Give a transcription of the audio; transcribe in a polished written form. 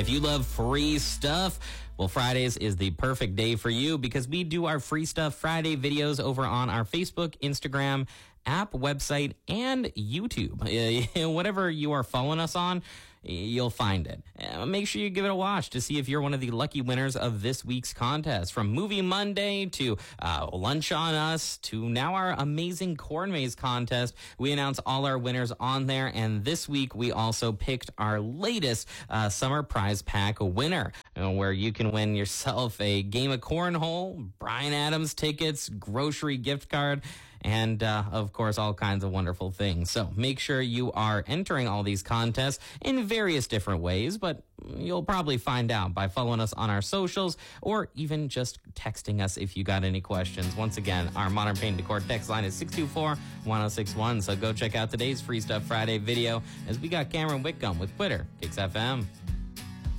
If you love free stuff, well, Fridays is the perfect day for you because we do our Free Stuff Friday videos over on our Facebook, Instagram, app, website, and YouTube. Whatever you are following us on, you'll find it. Make sure you give it a watch to see if you're one of the lucky winners of this week's contest. From Movie Monday to Lunch on Us to now our amazing corn maze contest, we announce all our winners on there. And this week, we also picked our latest summer prize pack winner, where you can win yourself a game of cornhole, Bryan Adams tickets, grocery gift card, and, of course, all kinds of wonderful things. So make sure you are entering all these contests in various different ways, but you'll probably find out by following us on our socials or even just texting us if you got any questions. Once again, our Modern Paint Decor text line is 624-1061. So go check out today's Free Stuff Friday video as we got Cameron Whitcomb with Twitter, Kicks FM.